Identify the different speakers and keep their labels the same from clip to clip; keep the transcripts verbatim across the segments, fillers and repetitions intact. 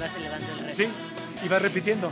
Speaker 1: vas elevando el rezo.
Speaker 2: Sí, y vas repitiendo.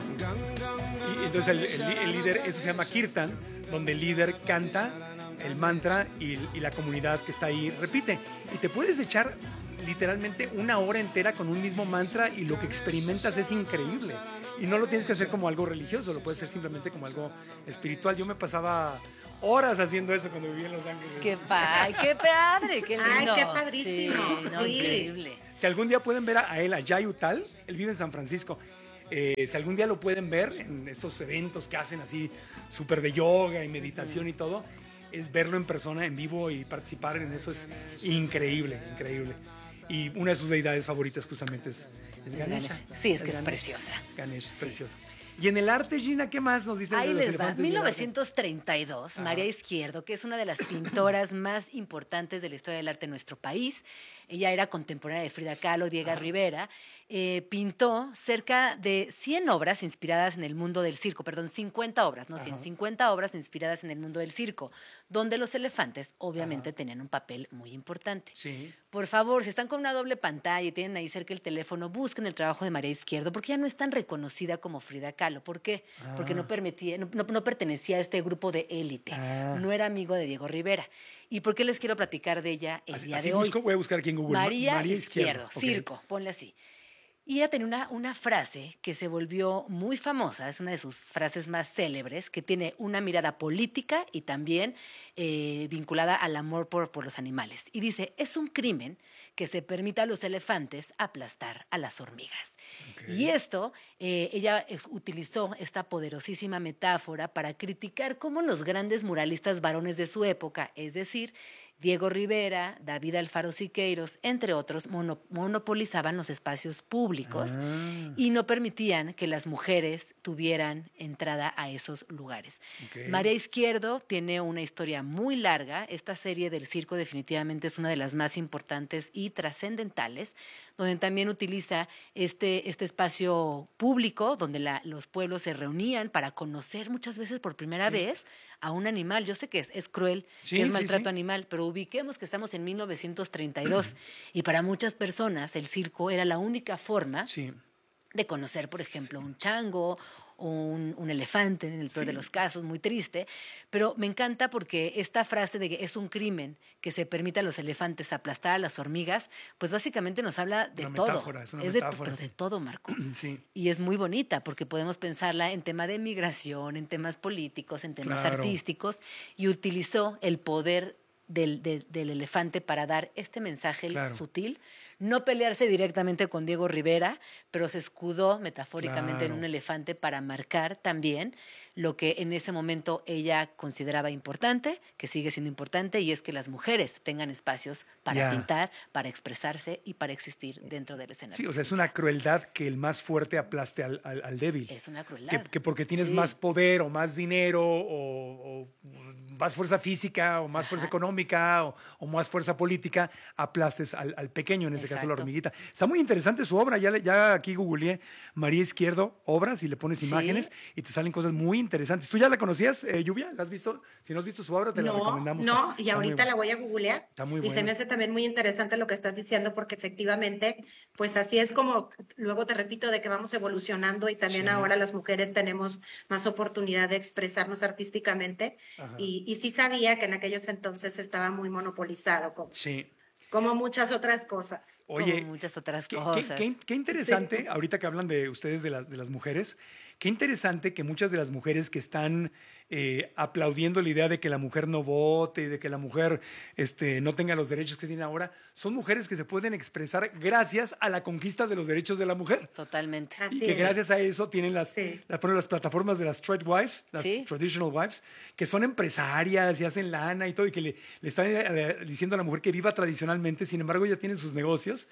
Speaker 2: Y entonces el, el, el líder, eso se llama kirtan, donde el líder canta el mantra y, y la comunidad que está ahí repite. Y te puedes echar literalmente una hora entera con un mismo mantra y lo que experimentas es increíble. Y no lo tienes que hacer como algo religioso, lo puedes hacer simplemente como algo espiritual. Yo me pasaba horas haciendo eso cuando vivía en Los Ángeles.
Speaker 1: ¡Qué, pa qué padre! ¡Qué lindo!
Speaker 3: ¡Ay, qué padrísimo!
Speaker 1: Sí, no,
Speaker 3: Sí.
Speaker 1: increíble.
Speaker 2: Si algún día pueden ver a, a él, a Jay Utal, él vive en San Francisco. Eh, si algún día lo pueden ver en estos eventos que hacen así súper de yoga y meditación y todo, es verlo en persona, en vivo y participar en eso es increíble, increíble. Y una de sus deidades favoritas justamente es, es Ganesha.
Speaker 1: Sí, es que es
Speaker 2: Ganesha.
Speaker 1: preciosa.
Speaker 2: Ganesha, es
Speaker 1: Sí.
Speaker 2: precioso. Y en el arte, Gina, ¿qué más nos dicen
Speaker 1: Ahí
Speaker 2: de los
Speaker 1: les va.
Speaker 2: elefantes y el
Speaker 1: mil
Speaker 2: arte?
Speaker 1: novecientos treinta y dos, María Izquierdo, que es una de las pintoras más importantes de la historia del arte en nuestro país. Ella era contemporánea de Frida Kahlo, Diego Rivera. Eh, pintó cerca de cien obras inspiradas en el mundo del circo, perdón, cincuenta obras, no cien,
Speaker 2: Ajá.
Speaker 1: cincuenta obras inspiradas en el mundo del circo, donde los elefantes obviamente
Speaker 2: Ajá.
Speaker 1: tenían un papel muy importante.
Speaker 2: Sí.
Speaker 1: Por favor, si están con una doble pantalla y tienen ahí cerca el teléfono, busquen el trabajo de María Izquierdo, porque ella no es tan reconocida como Frida Kahlo. ¿Por qué?
Speaker 2: Ah.
Speaker 1: Porque no, permitía, no, no- no pertenecía a este grupo de élite.
Speaker 2: Ah.
Speaker 1: No era amigo de Diego Rivera. ¿Y por qué les quiero platicar de ella el
Speaker 2: Así,
Speaker 1: día
Speaker 2: así
Speaker 1: de hoy?
Speaker 2: busco, voy a buscar aquí en Google. Ma-
Speaker 1: María,
Speaker 2: María
Speaker 1: Izquierdo,
Speaker 2: Izquierdo, ok.
Speaker 1: circo, ponle así. Y ella tenía una, una frase que se volvió muy famosa, es una de sus frases más célebres, que tiene una mirada política y también eh, vinculada al amor por, por los animales. Y dice, es un crimen que se permita a los elefantes aplastar a las hormigas.
Speaker 2: Ok.
Speaker 1: Y esto, eh, ella es- utilizó esta poderosísima metáfora para criticar cómo los grandes muralistas varones de su época, es decir, Diego Rivera, David Alfaro Siqueiros, entre otros, mono- monopolizaban los espacios públicos
Speaker 2: Ah.
Speaker 1: y no permitían que las mujeres tuvieran entrada a esos lugares.
Speaker 2: Ok.
Speaker 1: María Izquierdo tiene una historia muy larga. Esta serie del circo definitivamente es una de las más importantes y trascendentales, donde también utiliza este, este espacio público donde la- los pueblos se reunían para conocer muchas veces por primera
Speaker 2: Sí.
Speaker 1: vez a un animal. Yo sé que es, es cruel,
Speaker 2: Sí,
Speaker 1: que es
Speaker 2: sí,
Speaker 1: maltrato
Speaker 2: sí.
Speaker 1: animal, pero ubiquemos que estamos en mil novecientos treinta y dos y para muchas personas el circo era la única forma
Speaker 2: Sí.
Speaker 1: de conocer, por ejemplo, un chango o un, un elefante, en el peor
Speaker 2: Sí.
Speaker 1: de los casos, muy triste. Pero me encanta porque esta frase de que es un crimen que se permita a los elefantes aplastar a las hormigas, pues básicamente nos habla de
Speaker 2: Una
Speaker 1: todo.
Speaker 2: metáfora, es una
Speaker 1: de,
Speaker 2: metáfora,
Speaker 1: pero
Speaker 2: sí.
Speaker 1: de todo, Marco.
Speaker 2: Sí.
Speaker 1: Y es muy bonita porque podemos pensarla en tema de migración, en temas políticos, en temas
Speaker 2: Claro.
Speaker 1: artísticos, y utilizó el poder del, del- del elefante para dar este mensaje
Speaker 2: Claro.
Speaker 1: sutil. No pelearse directamente con Diego Rivera, pero se escudó metafóricamente
Speaker 2: Claro.
Speaker 1: en un elefante para marcar también lo que en ese momento ella consideraba importante, que sigue siendo importante, y es que las mujeres tengan espacios para
Speaker 2: Ya.
Speaker 1: pintar, para expresarse y para existir dentro del escenario.
Speaker 2: Sí, o sea, es una crueldad que el más fuerte aplaste al, al- al débil.
Speaker 1: Es una crueldad.
Speaker 2: Que, que porque tienes
Speaker 1: Sí.
Speaker 2: más poder o más dinero o, o más fuerza física o más fuerza económica o, o más fuerza política, aplastes al, al pequeño, en ese caso la
Speaker 1: Exacto.
Speaker 2: hormiguita. Está muy interesante su obra. Ya, le- ya aquí googleé María Izquierdo, obras, y le pones
Speaker 1: Sí.
Speaker 2: imágenes y te salen cosas muy interesantes. ¿Tú ya la conocías, eh, Lluvia? ¿La has visto? Si no has visto su obra, te la
Speaker 3: No,
Speaker 2: recomendamos.
Speaker 3: no,
Speaker 2: Está-
Speaker 3: y
Speaker 2: está muy
Speaker 3: ahorita
Speaker 2: bu-
Speaker 3: la voy a googlear.
Speaker 2: Está muy
Speaker 3: Y se
Speaker 2: buena.
Speaker 3: me hace también muy interesante lo que estás diciendo, porque efectivamente, pues así es como, luego te repito, de que vamos evolucionando y también
Speaker 2: Sí.
Speaker 3: ahora las mujeres tenemos más oportunidad de expresarnos artísticamente.
Speaker 2: Ajá.
Speaker 3: Y, y sí sabía que en aquellos entonces estaba muy monopolizado, como,
Speaker 2: Sí.
Speaker 3: como muchas otras cosas.
Speaker 2: Oye,
Speaker 1: Como muchas otras
Speaker 2: qué, qué-
Speaker 1: cosas.
Speaker 2: qué- qué interesante, ahorita que hablan de ustedes, de las, de las mujeres, qué interesante que muchas de las mujeres que están eh, aplaudiendo la idea de que la mujer no vote, de que la mujer este, no tenga los derechos que tiene ahora, son mujeres que se pueden expresar gracias a la conquista de los derechos de la mujer.
Speaker 1: Totalmente.
Speaker 3: Así
Speaker 2: Y que
Speaker 3: es.
Speaker 2: gracias a eso tienen las,
Speaker 3: Sí.
Speaker 2: las, ponen las plataformas de las trade wives, las
Speaker 1: Sí.
Speaker 2: traditional wives, que son empresarias y hacen lana y todo, y que le, le están eh, diciendo a la mujer que viva tradicionalmente, sin embargo ya tienen sus negocios,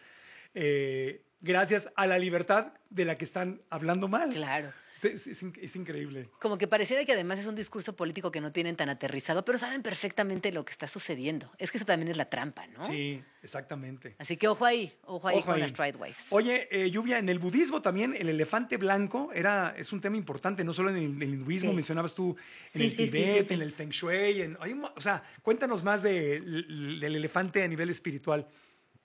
Speaker 2: eh, gracias a la libertad de la que están hablando mal.
Speaker 1: Claro.
Speaker 2: Es, es, es increíble.
Speaker 1: Como que pareciera que además es un discurso político que no tienen tan aterrizado, pero saben perfectamente lo que está sucediendo. Es que eso también es la trampa, ¿no?
Speaker 2: Sí, exactamente.
Speaker 1: Así que ojo ahí, ojo ahí
Speaker 2: Ojo
Speaker 1: con
Speaker 2: ahí.
Speaker 1: las Trade Wives.
Speaker 2: Oye, eh, Lluvia, en el budismo también el elefante blanco era, es un tema importante, no solo en el, en el hinduismo,
Speaker 3: Sí.
Speaker 2: mencionabas tú en
Speaker 3: Sí,
Speaker 2: el
Speaker 3: sí, sí,
Speaker 2: Tibet,
Speaker 3: sí, sí.
Speaker 2: en el Feng Shui, en, hay un mo- o sea, cuéntanos más de- del elefante a nivel espiritual.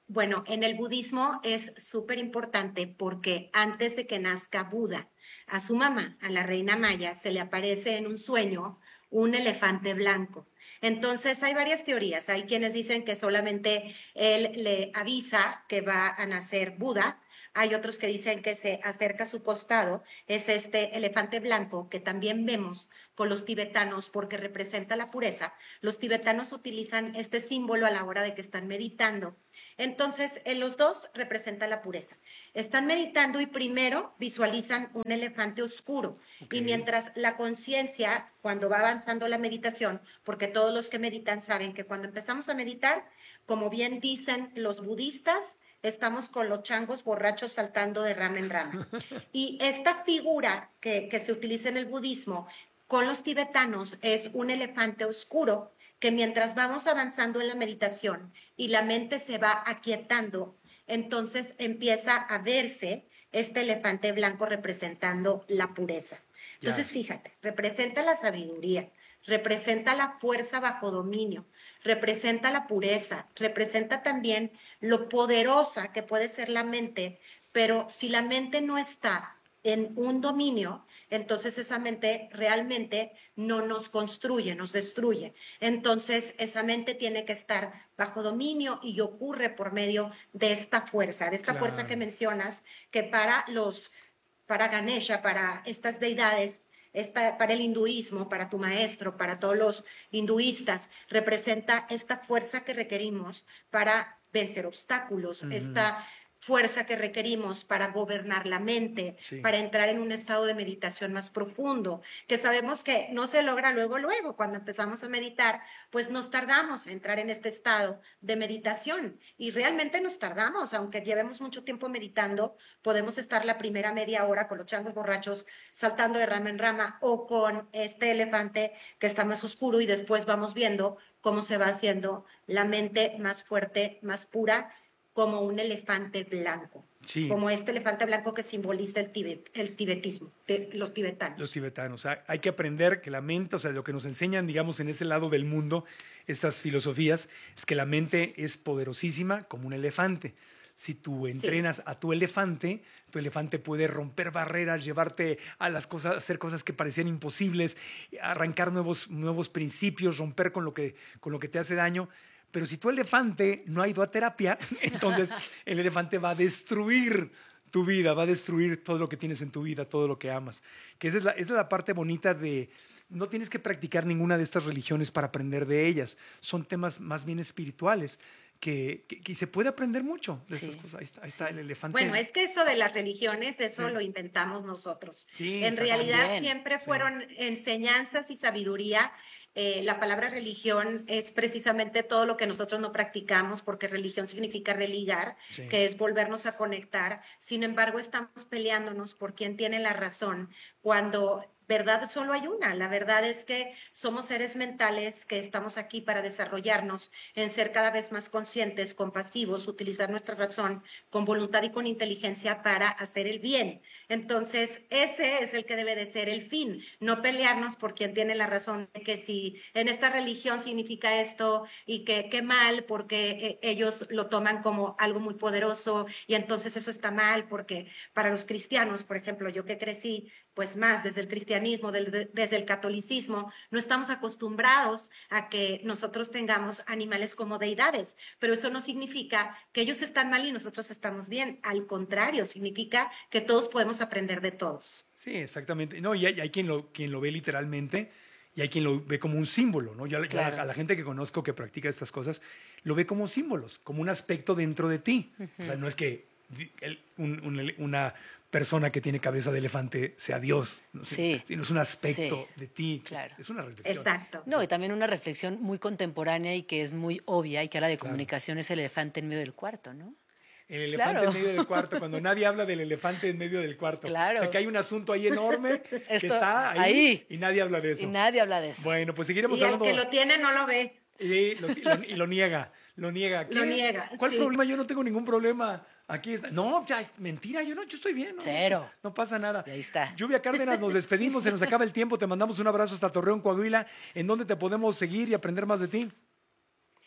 Speaker 3: Bueno, en el budismo es súper importante porque antes de que nazca Buda, a su mamá, a la reina Maya, se le aparece en un sueño un elefante blanco. Entonces hay varias teorías. Hay quienes dicen que solamente él le avisa que va a nacer Buda. Hay otros que dicen que se acerca a su costado. Es este elefante blanco que también vemos con los tibetanos porque representa la pureza. Los tibetanos utilizan este símbolo a la hora de que están meditando. Entonces, en los dos representa la pureza. Están meditando y primero visualizan un elefante oscuro. Okay. Y mientras la conciencia, cuando va avanzando la meditación, porque todos los que meditan saben que cuando empezamos a meditar, como bien dicen los budistas, estamos con los changos borrachos saltando de rama en rama. Y esta figura que, que se utiliza en el budismo con los tibetanos es un elefante oscuro que mientras vamos avanzando en la meditación y la mente se va aquietando, entonces empieza a verse este elefante blanco representando la pureza. Entonces, yeah. Fíjate, representa la sabiduría, representa la fuerza bajo dominio, representa la pureza, representa también lo poderosa que puede ser la mente, pero si la mente no está en un dominio, entonces esa mente realmente no nos construye, nos destruye. Entonces esa mente tiene que estar bajo dominio y ocurre por medio de esta fuerza, de esta claro. fuerza que mencionas, que para los, para Ganesha, para estas deidades, esta, para el hinduismo, para tu maestro, para todos los hinduistas, representa esta fuerza que requerimos para vencer obstáculos, uh-huh. esta fuerza que requerimos para gobernar la mente, sí. para entrar en un estado de meditación más profundo, que sabemos que no se logra luego, luego, cuando empezamos a meditar, pues nos tardamos en entrar en este estado de meditación y realmente nos tardamos, aunque llevemos mucho tiempo meditando, podemos estar la primera media hora con los changos borrachos saltando de rama en rama o con este elefante que está más oscuro y después vamos viendo cómo se va haciendo la mente más fuerte, más pura, como un elefante blanco, sí. como este elefante blanco que simboliza el, tibet, el tibetismo, de los tibetanos.
Speaker 2: Los tibetanos, o sea, hay que aprender que la mente, o sea, lo que nos enseñan, digamos, en ese lado del mundo, estas filosofías, es que la mente es poderosísima como un elefante. Si tú entrenas sí. a tu elefante, tu elefante puede romper barreras, llevarte a las cosas, hacer cosas que parecían imposibles, arrancar nuevos, nuevos principios, romper con lo que, con lo que te hace daño. Pero si tu elefante no ha ido a terapia, entonces el elefante va a destruir tu vida, va a destruir todo lo que tienes en tu vida, todo lo que amas. Que esa es la, esa es la parte bonita de... No tienes que practicar ninguna de estas religiones para aprender de ellas. Son temas más bien espirituales que, que, que se puede aprender mucho de sí. estas cosas. Ahí está, ahí está el elefante.
Speaker 3: Bueno, es que eso de las religiones, eso sí. lo inventamos nosotros. Sí, en realidad también. siempre fueron sí. enseñanzas y sabiduría. Eh, la palabra religión es precisamente todo lo que nosotros no practicamos, porque religión significa religar, sí. que es volvernos a conectar. Sin embargo, estamos peleándonos por quién tiene la razón, cuando verdad solo hay una. La verdad es que somos seres mentales que estamos aquí para desarrollarnos, en ser cada vez más conscientes, compasivos, utilizar nuestra razón con voluntad y con inteligencia para hacer el bien. Entonces, ese es el que debe de ser el fin, no pelearnos por quien tiene la razón de que si en esta religión significa esto y que qué mal porque eh, ellos lo toman como algo muy poderoso y entonces eso está mal porque para los cristianos, por ejemplo, yo que crecí pues más desde el cristianismo, del, desde el catolicismo, no estamos acostumbrados a que nosotros tengamos animales como deidades, pero eso no significa que ellos están mal y nosotros estamos bien, al contrario, significa que todos podemos aprender de todos.
Speaker 2: Sí, exactamente. No, y hay, hay quien, lo, quien lo ve literalmente y hay quien lo ve como un símbolo, ¿no? Yo claro. a, a la gente que conozco que practica estas cosas, lo ve como símbolos, como un aspecto dentro de ti. Uh-huh. O sea, no es que el, un, un, una persona que tiene cabeza de elefante sea Dios, ¿no? Sí. sino es un aspecto sí. de ti.
Speaker 1: Claro.
Speaker 2: Es una reflexión.
Speaker 3: Exacto.
Speaker 1: No, y también una reflexión muy contemporánea y que es muy obvia y que habla de claro. comunicación, es el elefante en medio del cuarto, ¿no?
Speaker 2: El elefante claro. en medio del cuarto, cuando nadie habla del elefante en medio del cuarto.
Speaker 1: Claro.
Speaker 2: O sea, que hay un asunto ahí enorme que
Speaker 1: Esto,
Speaker 2: está ahí,
Speaker 1: ahí
Speaker 2: y nadie habla de eso.
Speaker 1: Y nadie habla de eso.
Speaker 2: Bueno, pues seguiremos
Speaker 3: y
Speaker 2: hablando.
Speaker 3: Y el que lo tiene no lo ve.
Speaker 2: Y lo, y lo, y lo niega, lo niega. ¿Qué?
Speaker 3: Lo niega.
Speaker 2: ¿Cuál
Speaker 3: sí.
Speaker 2: problema? Yo no tengo ningún problema. Aquí está. No, ya, mentira, yo no, yo estoy bien. No,
Speaker 1: Cero.
Speaker 2: No, no pasa nada.
Speaker 1: Y ahí está.
Speaker 2: Lluvia Cárdenas, nos despedimos, se nos acaba el tiempo. Te mandamos un abrazo hasta Torreón, Coahuila. ¿En dónde te podemos seguir y aprender más de ti?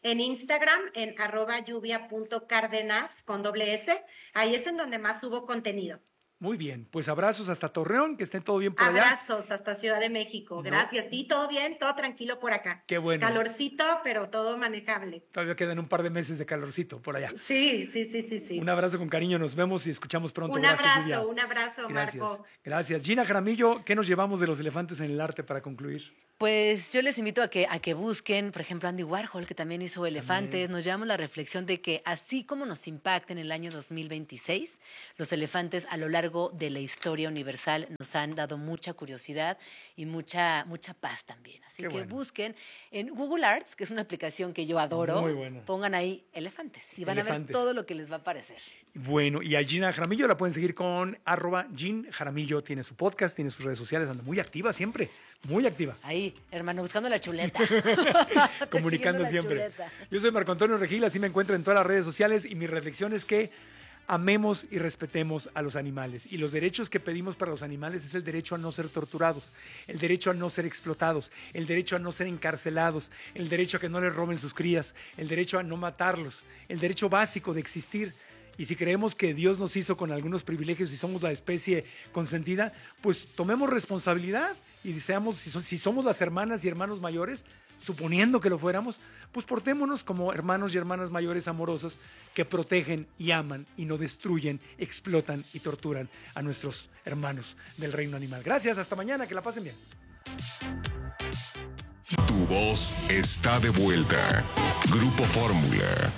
Speaker 3: En Instagram, en arroba lluvia punto cárdenas con doble S. Ahí es en donde más subo contenido.
Speaker 2: Muy bien, pues abrazos hasta Torreón, que estén todo bien por allá.
Speaker 3: Abrazos hasta Ciudad de México, gracias. No. Sí, todo bien, todo tranquilo por acá.
Speaker 2: Qué bueno.
Speaker 3: Calorcito, pero todo manejable.
Speaker 2: Todavía quedan un par de meses de calorcito por allá.
Speaker 3: Sí, sí, sí, sí. sí.
Speaker 2: Un abrazo con cariño, nos vemos y escuchamos pronto.
Speaker 3: Un
Speaker 2: gracias,
Speaker 3: abrazo,
Speaker 2: Lluvia.
Speaker 3: un abrazo,
Speaker 2: gracias.
Speaker 3: Marco.
Speaker 2: Gracias. Gina Jaramillo, ¿qué nos llevamos de los elefantes en el arte para concluir?
Speaker 1: Pues yo les invito a que, a que busquen, por ejemplo, Andy Warhol, que también hizo elefantes. También. Nos llevamos la reflexión de que así como nos impacta en el año dos mil veintiséis, los elefantes a lo largo de la historia universal nos han dado mucha curiosidad y mucha, mucha paz también. Así Qué que bueno. busquen en Google Arts, que es una aplicación que yo adoro.
Speaker 2: Muy bueno.
Speaker 1: Pongan ahí elefantes y van
Speaker 2: elefantes.
Speaker 1: a ver todo lo que les va a aparecer.
Speaker 2: Bueno, y a Gina Jaramillo la pueden seguir con arroba Gin Jaramillo. Tiene su podcast, tiene sus redes sociales, anda muy activa siempre, muy activa.
Speaker 1: Ahí, hermano, buscando la chuleta.
Speaker 2: Comunicando siempre. Chuleta. Yo soy Marco Antonio Regil, así me encuentro en todas las redes sociales y mi reflexión es que amemos y respetemos a los animales. Y los derechos que pedimos para los animales es el derecho a no ser torturados, el derecho a no ser explotados, el derecho a no ser encarcelados, el derecho a que no les roben sus crías, el derecho a no matarlos, el derecho básico de existir. Y si creemos que Dios nos hizo con algunos privilegios y somos la especie consentida, pues tomemos responsabilidad y seamos, si somos las hermanas y hermanos mayores, suponiendo que lo fuéramos, pues portémonos como hermanos y hermanas mayores amorosos que protegen y aman y no destruyen, explotan y torturan a nuestros hermanos del reino animal. Gracias, hasta mañana, que la pasen bien.
Speaker 4: Tu voz está de vuelta. Grupo Fórmula.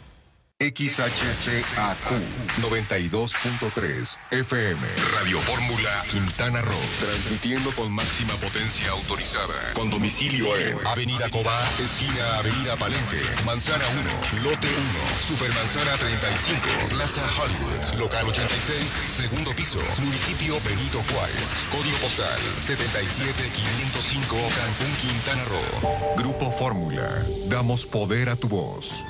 Speaker 4: X H C A Q noventa y dos punto tres F M. Radio Fórmula Quintana Roo. Transmitiendo con máxima potencia autorizada. Con domicilio en Avenida Cobá, esquina Avenida Palenque, Manzana uno, Lote uno, Supermanzana treinta y cinco, Plaza Hollywood, Local ochenta y seis, segundo piso, Municipio Benito Juárez. Código postal setenta y siete quinientos cinco, Cancún, Quintana Roo. Grupo Fórmula. Damos poder a tu voz.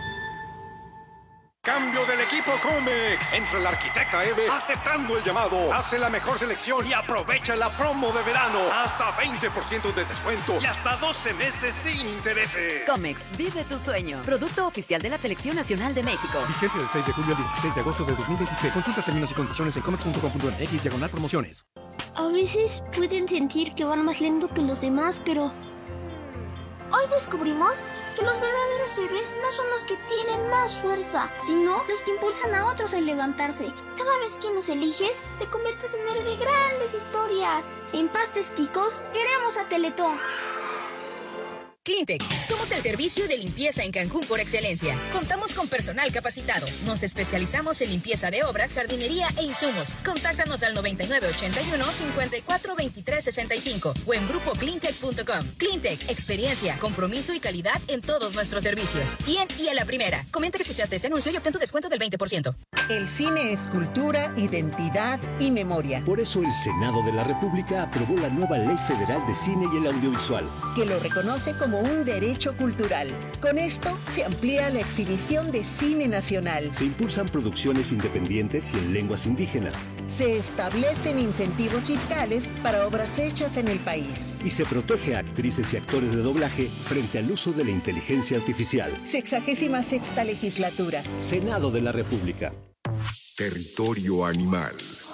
Speaker 5: Cambio del equipo Comex. Entra el arquitecta Eve aceptando el llamado. Hace la mejor selección y aprovecha la promo de verano. Hasta veinte por ciento de descuento y hasta doce meses sin intereses.
Speaker 6: Comex, vive tu sueño. Producto oficial de la Selección Nacional de México.
Speaker 7: Vigencia del seis de julio al dieciséis de agosto de dos mil veintiséis. Consulta términos y condiciones en comex punto com punto m x diagonal promociones.
Speaker 8: A veces pueden sentir que van más lento que los demás, pero hoy descubrimos que los verdaderos héroes no son los que tienen más fuerza, sino los que impulsan a otros a levantarse. Cada vez que nos eliges, te conviertes en héroe de grandes historias. En Pastes Quicos, queremos a Teletón.
Speaker 9: Cleantech, somos el servicio de limpieza en Cancún por excelencia. Contamos con personal capacitado. Nos especializamos en limpieza de obras, jardinería e insumos. Contáctanos al noventa y nueve ochenta y uno cincuenta y cuatro veintitrés sesenta y cinco o en grupo cleantech punto com. Cleantech, experiencia, compromiso y calidad en todos nuestros servicios. Bien y a la primera. Comenta que escuchaste este anuncio y obtén tu descuento del veinte por ciento.
Speaker 10: El cine es cultura, identidad y memoria.
Speaker 11: Por eso el Senado de la República aprobó la nueva Ley Federal de Cine y el Audiovisual,
Speaker 10: que lo reconoce como un derecho cultural. Con esto se amplía la exhibición de cine nacional.
Speaker 11: Se impulsan producciones independientes y en lenguas indígenas.
Speaker 10: Se establecen incentivos fiscales para obras hechas en el país.
Speaker 11: Y se protege a actrices y actores de doblaje frente al uso de la inteligencia artificial.
Speaker 10: Sexagésima sexta legislatura.
Speaker 11: Senado de la República.
Speaker 4: Territorio animal.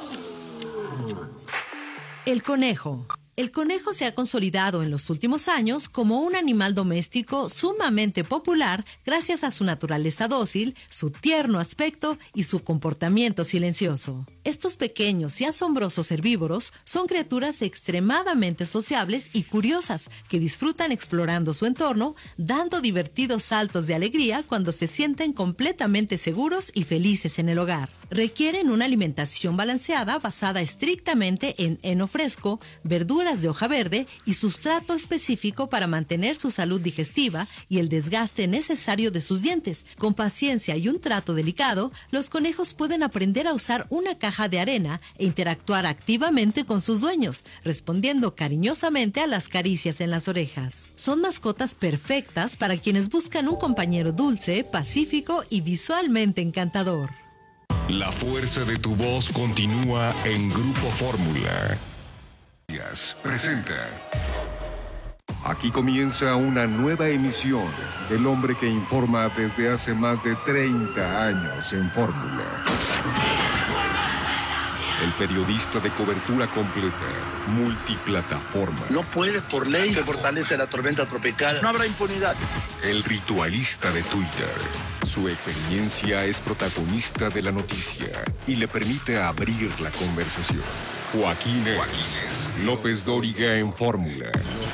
Speaker 12: El conejo. El conejo se ha consolidado en los últimos años como un animal doméstico sumamente popular gracias a su naturaleza dócil, su tierno aspecto y su comportamiento silencioso. Estos pequeños y asombrosos herbívoros son criaturas extremadamente sociables y curiosas que disfrutan explorando su entorno, dando divertidos saltos de alegría cuando se sienten completamente seguros y felices en el hogar. Requieren una alimentación balanceada basada estrictamente en heno fresco, verduras de hoja verde y sustrato específico para mantener su salud digestiva y el desgaste necesario de sus dientes. Con paciencia y un trato delicado, los conejos pueden aprender a usar una caja de arena e interactuar activamente con sus dueños, respondiendo cariñosamente a las caricias en las orejas. Son mascotas perfectas para quienes buscan un compañero dulce, pacífico y visualmente encantador.
Speaker 4: La fuerza de tu voz continúa en Grupo Fórmula. Presenta Aquí comienza una nueva emisión del hombre que informa desde hace más de treinta años en Fórmula. El periodista de cobertura completa, multiplataforma.
Speaker 13: No puede, por ley, se fortalece la tormenta tropical. No habrá impunidad.
Speaker 4: El ritualista de Twitter. Su experiencia es protagonista de la noticia y le permite abrir la conversación. Joaquín Juárez López Dóriga en Fórmula.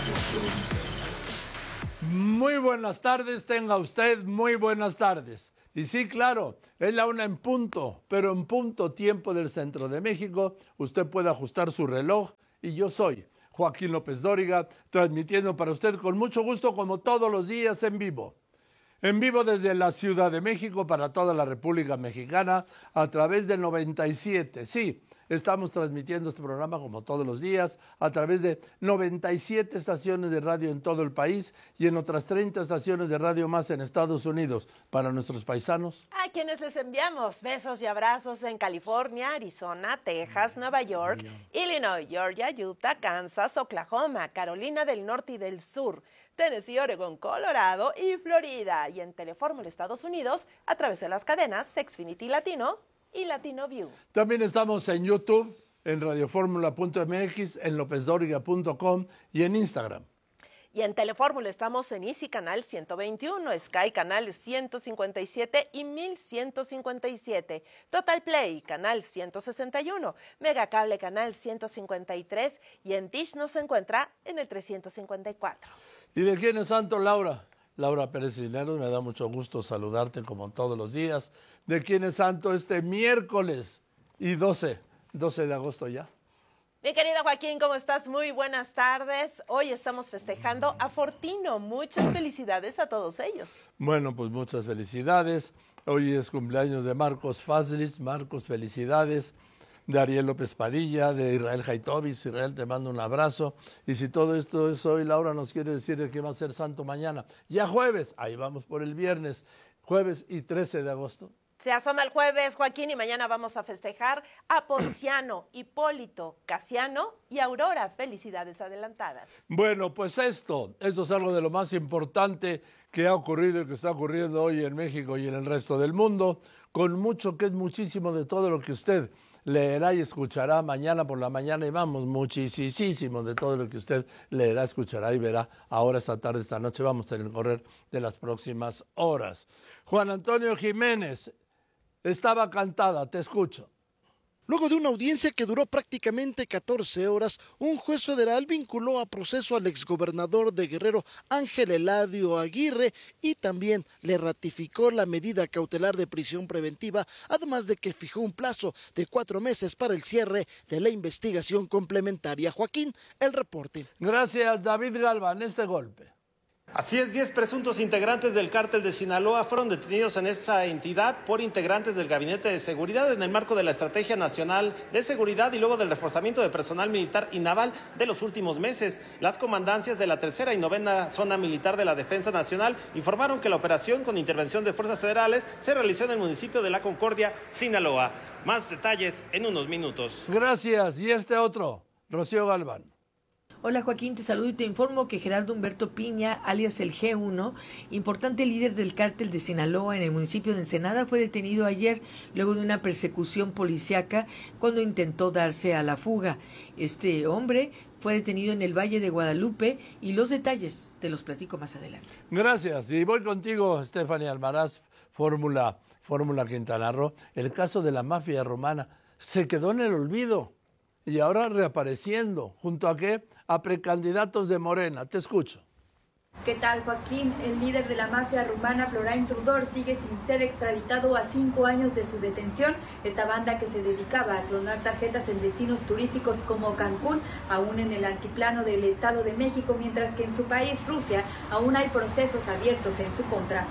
Speaker 14: Muy buenas tardes, tenga usted muy buenas tardes. Y sí, claro, es la una en punto, pero en punto tiempo del centro de México. Usted puede ajustar su reloj y yo soy Joaquín López Dóriga, transmitiendo para usted con mucho gusto como todos los días en vivo. En vivo desde la Ciudad de México para toda la República Mexicana a través de noventa y siete. Sí, estamos transmitiendo este programa como todos los días a través de noventa y siete estaciones de radio en todo el país y en otras treinta estaciones de radio más en Estados Unidos. Para nuestros paisanos,
Speaker 15: a quienes les enviamos besos y abrazos en California, Arizona, Texas, Nueva York, Illinois, Georgia, Utah, Kansas, Oklahoma, Carolina del Norte y del Sur, Tennessee, Oregon, Colorado y Florida. Y en Telefórmula Estados Unidos a través de las cadenas Xfinity Latino y Latino View.
Speaker 14: También estamos en YouTube, en radioformula punto m x, en lopez dóriga punto com y en Instagram.
Speaker 15: Y en Telefórmula estamos en Easy Canal ciento veintiuno, Sky Canal ciento cincuenta y siete y mil ciento cincuenta y siete, Total Play Canal ciento sesenta y uno, Megacable Canal ciento cincuenta y tres y en Dish nos encuentra en el trescientos cincuenta y cuatro.
Speaker 14: ¿Y de quién es santo, Laura? Laura Pérez Cisneros, me da mucho gusto saludarte como todos los días. ¿De quién es santo este miércoles y doce, doce de agosto ya?
Speaker 15: Mi querido Joaquín, ¿cómo estás? Muy buenas tardes. Hoy estamos festejando a Fortino. Muchas felicidades a todos ellos.
Speaker 14: Bueno, pues muchas felicidades. Hoy es cumpleaños de Marcos Faslis. Marcos, felicidades. De Ariel López Padilla, de Israel Haitovis. Israel, te mando un abrazo. Y si todo esto es hoy, Laura nos quiere decir de que va a ser santo mañana. Ya jueves, ahí vamos por el viernes, jueves y trece de agosto.
Speaker 15: Se asoma el jueves, Joaquín, y mañana vamos a festejar a Ponciano, Hipólito, Casiano y Aurora. Felicidades adelantadas.
Speaker 14: Bueno, pues esto, esto es algo de lo más importante que ha ocurrido y que está ocurriendo hoy en México y en el resto del mundo, con mucho que es muchísimo de todo lo que usted leerá y escuchará mañana por la mañana, y vamos, muchísimo de todo lo que usted leerá, escuchará y verá ahora, esta tarde, esta noche. Vamos en el correr de las próximas horas. Juan Antonio Jiménez, estaba cantada, te escucho.
Speaker 16: Luego de una audiencia que duró prácticamente catorce horas, un juez federal vinculó a proceso al exgobernador de Guerrero, Ángel Eladio Aguirre, y también le ratificó la medida cautelar de prisión preventiva, además de que fijó un plazo de cuatro meses para el cierre de la investigación complementaria. Joaquín, el reporte.
Speaker 14: Gracias, David Galván, este golpe.
Speaker 17: Así es, diez presuntos integrantes del cártel de Sinaloa fueron detenidos en esta entidad por integrantes del Gabinete de Seguridad en el marco de la Estrategia Nacional de Seguridad y luego del reforzamiento de personal militar y naval de los últimos meses. Las comandancias de la tercera y novena Zona Militar de la Defensa Nacional informaron que la operación con intervención de fuerzas federales se realizó en el municipio de La Concordia, Sinaloa. Más detalles en unos minutos.
Speaker 14: Gracias. Y este otro, Rocío Galván.
Speaker 18: Hola Joaquín, te saludo y te informo que Gerardo Humberto Piña, alias el G uno, importante líder del cártel de Sinaloa en el municipio de Ensenada, fue detenido ayer luego de una persecución policíaca cuando intentó darse a la fuga. Este hombre fue detenido en el Valle de Guadalupe y los detalles te los platico más adelante.
Speaker 14: Gracias. Y voy contigo, Stephanie Almaraz, Fórmula, Fórmula Quintana Roo. El caso de la mafia romana se quedó en el olvido y ahora reapareciendo. ¿Junto a qué? A precandidatos de Morena. Te escucho.
Speaker 19: ¿Qué tal, Joaquín? El líder de la mafia rumana, Florent Trudor, sigue sin ser extraditado a cinco años de su detención. Esta banda, que se dedicaba a clonar tarjetas en destinos turísticos como Cancún, aún en el altiplano del Estado de México, mientras que en su país, Rusia, aún hay procesos abiertos en su contra.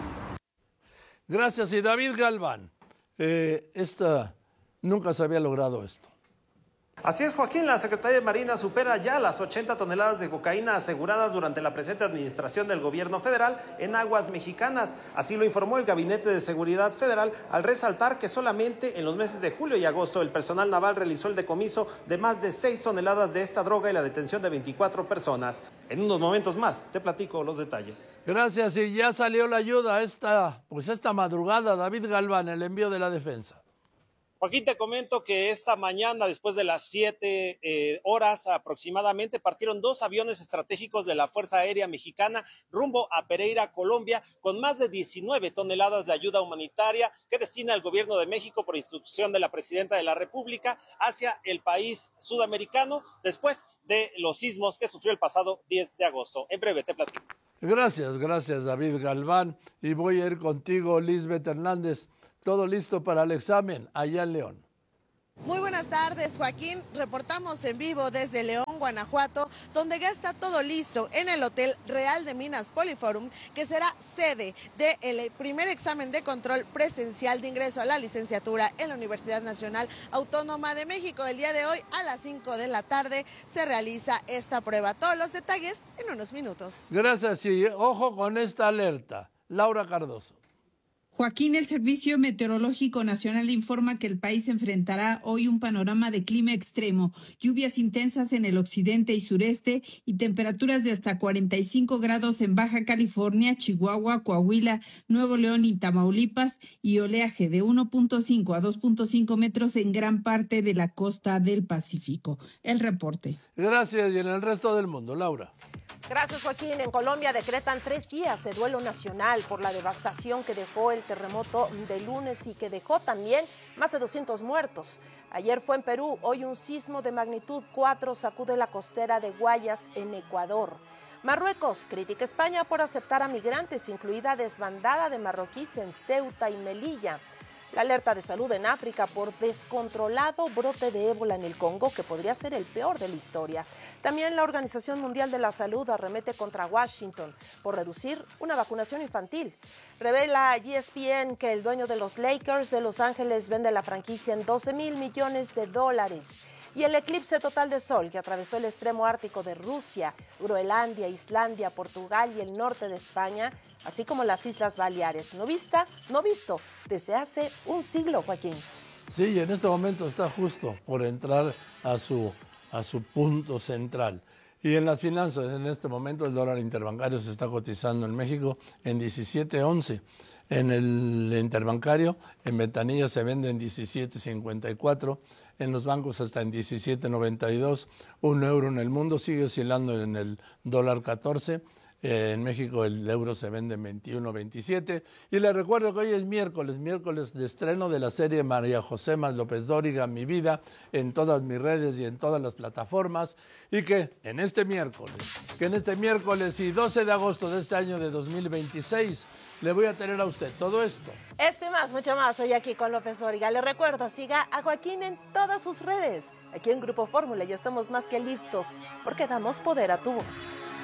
Speaker 14: Gracias. Y David Galván, eh, esta, nunca se había logrado esto.
Speaker 17: Así es, Joaquín, la Secretaría de Marina supera ya las ochenta toneladas de cocaína aseguradas durante la presente administración del gobierno federal en aguas mexicanas. Así lo informó el Gabinete de Seguridad Federal al resaltar que solamente en los meses de julio y agosto el personal naval realizó el decomiso de más de seis toneladas de esta droga y la detención de veinticuatro personas. En unos momentos más te platico los detalles.
Speaker 14: Gracias, y ya salió la ayuda esta, pues esta madrugada. David Galván, el envío de la defensa.
Speaker 17: Joaquín, te comento que esta mañana, después de las siete eh, horas aproximadamente, partieron dos aviones estratégicos de la Fuerza Aérea Mexicana rumbo a Pereira, Colombia, con más de diecinueve toneladas de ayuda humanitaria que destina el gobierno de México por instrucción de la presidenta de la República hacia el país sudamericano después de los sismos que sufrió el pasado diez de agosto. En breve te platico.
Speaker 14: Gracias, gracias David Galván. Y voy a ir contigo, Lisbeth Hernández. Todo listo para el examen allá en León.
Speaker 20: Muy buenas tardes, Joaquín. Reportamos en vivo desde León, Guanajuato, donde ya está todo listo en el Hotel Real de Minas Poliforum, que será sede del primer examen de control presencial de ingreso a la licenciatura en la Universidad Nacional Autónoma de México. El día de hoy, a las cinco de la tarde, se realiza esta prueba. Todos los detalles en unos minutos.
Speaker 14: Gracias y ojo con esta alerta. Laura Cardoso.
Speaker 21: Joaquín, el Servicio Meteorológico Nacional informa que el país enfrentará hoy un panorama de clima extremo, lluvias intensas en el occidente y sureste y temperaturas de hasta cuarenta y cinco grados en Baja California, Chihuahua, Coahuila, Nuevo León y Tamaulipas y oleaje de uno punto cinco a dos punto cinco metros en gran parte de la costa del Pacífico. El reporte.
Speaker 14: Gracias, y en el resto del mundo, Laura.
Speaker 15: Gracias, Joaquín. En Colombia decretan tres días de duelo nacional por la devastación que dejó el terremoto de lunes y que dejó también más de doscientos muertos. Ayer fue en Perú, hoy un sismo de magnitud cuatro sacude la costera de Guayas en Ecuador. Marruecos critica a España por aceptar a migrantes, incluida desbandada de marroquíes en Ceuta y Melilla. La alerta de salud en África por descontrolado brote de ébola en el Congo, que podría ser el peor de la historia. También la Organización Mundial de la Salud arremete contra Washington por reducir una vacunación infantil. Revela E S P N que el dueño de los Lakers de Los Ángeles vende la franquicia en doce mil millones de dólares. Y el eclipse total de sol que atravesó el extremo ártico de Rusia, Groenlandia, Islandia, Portugal y el norte de España, así como las Islas Baleares. No vista, no visto desde hace un siglo, Joaquín.
Speaker 14: Sí, y en este momento está justo por entrar a su, a su punto central. Y en las finanzas, en este momento el dólar interbancario se está cotizando en México en diecisiete once. En el interbancario, en ventanilla se vende en diecisiete cincuenta y cuatro, en los bancos hasta en diecisiete noventa y dos. Un euro en el mundo sigue oscilando en el dólar catorce. Eh, en México el euro se vende en veintiuno veintisiete. Y les recuerdo que hoy es miércoles, miércoles de estreno de la serie María José Más López Dóriga, Mi Vida, en todas mis redes y en todas las plataformas. Y que en este miércoles, que en este miércoles y doce de agosto de este año de dos mil veintiséis, le voy a tener a usted todo esto.
Speaker 15: Este y más, mucho más, hoy aquí con López Dóriga. Le recuerdo, siga a Joaquín en todas sus redes. Aquí en Grupo Fórmula ya estamos más que listos, porque damos poder a tu voz.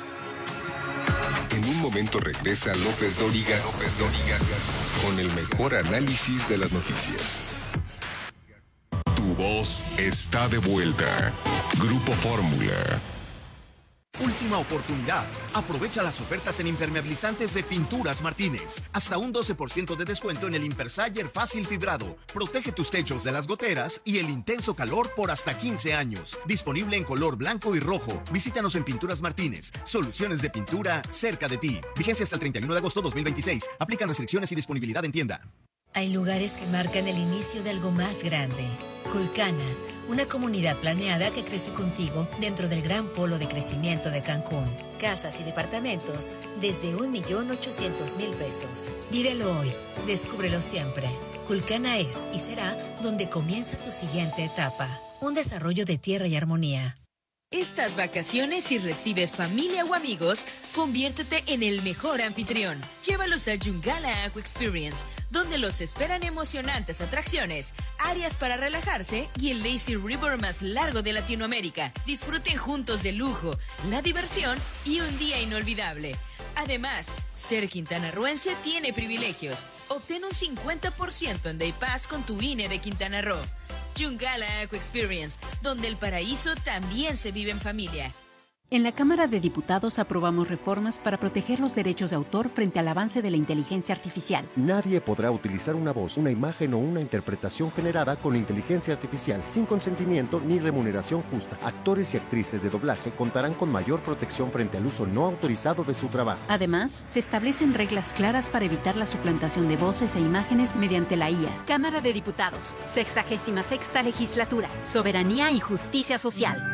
Speaker 4: En un momento regresa López Dóriga, López Dóriga, con el mejor análisis de las noticias. Tu voz está de vuelta. Grupo Fórmula.
Speaker 22: Última oportunidad. Aprovecha las ofertas en impermeabilizantes de Pinturas Martínez. Hasta un doce por ciento de descuento en el Impersayer Fácil Fibrado. Protege tus techos de las goteras y el intenso calor por hasta quince años. Disponible en color blanco y rojo. Visítanos en Pinturas Martínez. Soluciones de pintura cerca de ti. Vigencia hasta el treinta y uno de agosto de dos mil veintiséis. Aplican restricciones y disponibilidad en tienda.
Speaker 23: Hay lugares que marcan el inicio de algo más grande. Culcana, una comunidad planeada que crece contigo dentro del gran polo de crecimiento de Cancún. Casas y departamentos desde un millón ochocientos mil pesos. Vívelo hoy, descúbrelo siempre. Culcana es y será donde comienza tu siguiente etapa. Un desarrollo de Tierra y Armonía.
Speaker 9: Estas vacaciones, si recibes familia o amigos, conviértete en el mejor anfitrión. Llévalos a Yungala Aqua Experience, donde los esperan emocionantes atracciones, áreas para relajarse y el lazy river más largo de Latinoamérica. Disfruten juntos del lujo, la diversión y un día inolvidable. Además, ser quintanarroense tiene privilegios. Obtén un cincuenta por ciento en Day Pass con tu I N E de Quintana Roo. Yungala Aqua Experience, donde el paraíso también se vive en familia.
Speaker 1: En la Cámara de Diputados aprobamos reformas para proteger los derechos de autor frente al avance de la inteligencia artificial.
Speaker 2: Nadie podrá utilizar una voz, una imagen o una interpretación generada con inteligencia artificial sin consentimiento ni remuneración justa. Actores y actrices de doblaje contarán con mayor protección frente al uso no autorizado de su trabajo.
Speaker 1: Además, se establecen reglas claras para evitar la suplantación de voces e imágenes mediante la I A.
Speaker 6: Cámara de Diputados, sexagésima sexta legislatura, soberanía y justicia social.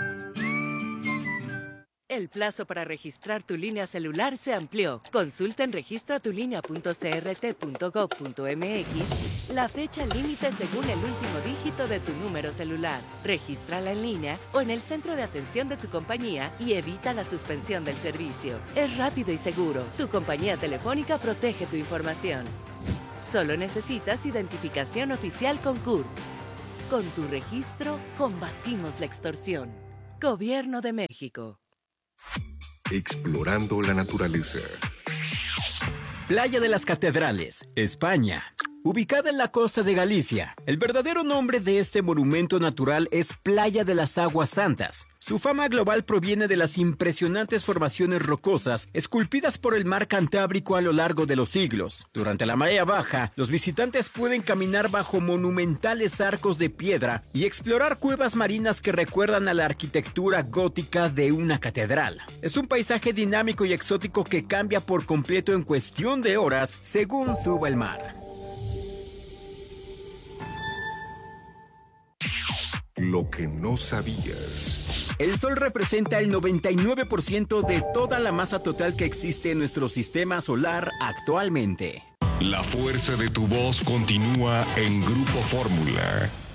Speaker 3: El plazo para registrar tu línea celular se amplió. Consulta en registra tu línea punto c r t punto gov punto m x la fecha límite según el último dígito de tu número celular. Regístrala en línea o en el centro de atención de tu compañía y evita la suspensión del servicio. Es rápido y seguro. Tu compañía telefónica protege tu información. Solo necesitas identificación oficial con C U R. Con tu registro, combatimos la extorsión. Gobierno de México.
Speaker 4: Explorando la naturaleza.
Speaker 24: Playa de las Catedrales, España. Ubicada en la costa de Galicia, el verdadero nombre de este monumento natural es Playa de las Aguas Santas. Su fama global proviene de las impresionantes formaciones rocosas esculpidas por el mar Cantábrico a lo largo de los siglos. Durante la marea baja, los visitantes pueden caminar bajo monumentales arcos de piedra y explorar cuevas marinas que recuerdan a la arquitectura gótica de una catedral. Es un paisaje dinámico y exótico que cambia por completo en cuestión de horas según suba el mar.
Speaker 4: Lo que no sabías.
Speaker 24: El Sol representa el noventa y nueve por ciento de toda la masa total que existe en nuestro sistema solar actualmente.
Speaker 4: La fuerza de tu voz continúa en Grupo Fórmula.